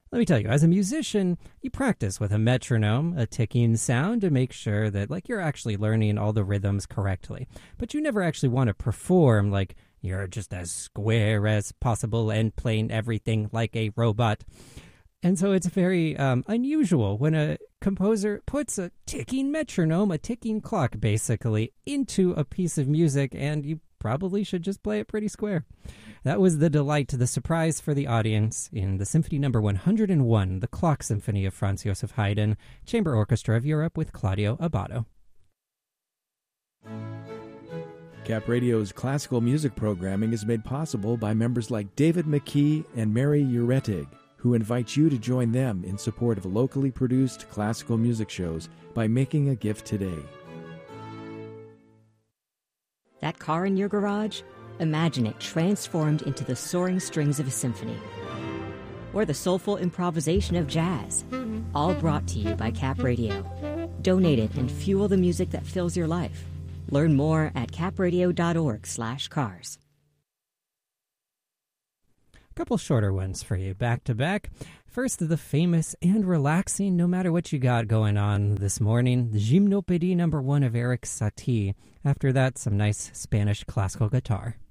Let me tell you, as a musician, you practice with a metronome, a ticking sound to make sure that you're actually learning all the rhythms correctly. But you never actually want to perform like you're just as square as possible and playing everything like a robot. And so it's very unusual when a composer puts a ticking metronome, a ticking clock basically, into a piece of music, and you probably should just play it pretty square. That was the delight, the surprise for the audience in the Symphony No. 101, the Clock Symphony of Franz Joseph Haydn, Chamber Orchestra of Europe with Claudio Abbado. Cap Radio's classical music programming is made possible by members like David McKee and Mary Uretig, who invite you to join them in support of locally produced classical music shows by making a gift today. That car in your garage? Imagine it transformed into the soaring strings of a symphony. Or the soulful improvisation of jazz. All brought to you by Cap Radio. Donate it and fuel the music that fills your life. Learn more at capradio.org/cars. A couple shorter ones for you, back to back. First, the famous and relaxing, no matter what you got going on this morning, the Gymnopédie No. 1 of Erik Satie. After that, some nice Spanish classical guitar.